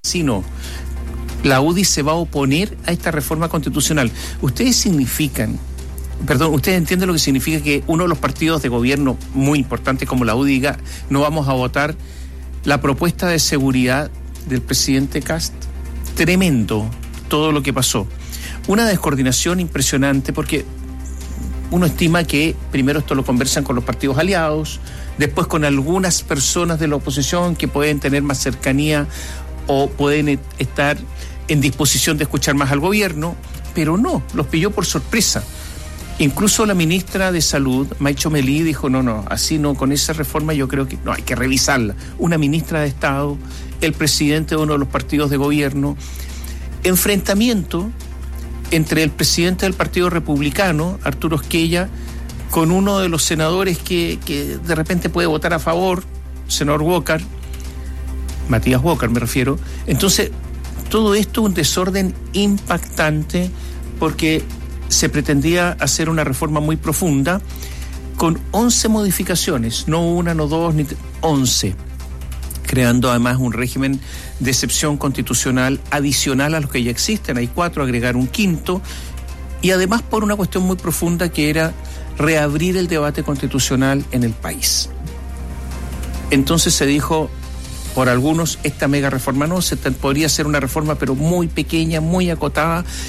sí, no. La UDI se va a oponer a esta reforma constitucional. Ustedes entienden lo que significa que uno de los partidos de gobierno muy importantes como la UDI diga, no vamos a votar la propuesta de seguridad del presidente Kast. Tremendo todo lo que pasó. Una descoordinación impresionante porque uno estima que primero esto lo conversan con los partidos aliados, después con algunas personas de la oposición que pueden tener más cercanía o pueden estar en disposición de escuchar más al gobierno, pero no, los pilló por sorpresa. Incluso la ministra de Salud, Maicho Melí, dijo, no, así no, con esa reforma yo creo que no, hay que revisarla. Una ministra de Estado, el presidente de uno de los partidos de gobierno, enfrentamiento entre el presidente del Partido Republicano, Arturo Esquella, con uno de los senadores que de repente puede votar a favor, senador Walker, Matías Walker me refiero. Entonces, todo esto un desorden impactante porque se pretendía hacer una reforma muy profunda con 11 modificaciones, no una, no dos, ni 11, creando además un régimen de excepción constitucional adicional a los que ya existen. Hay 4, agregar un quinto, y además por una cuestión muy profunda que era reabrir el debate constitucional en el país. Entonces se dijo por algunos, esta mega reforma no, podría ser una reforma pero muy pequeña, muy acotada,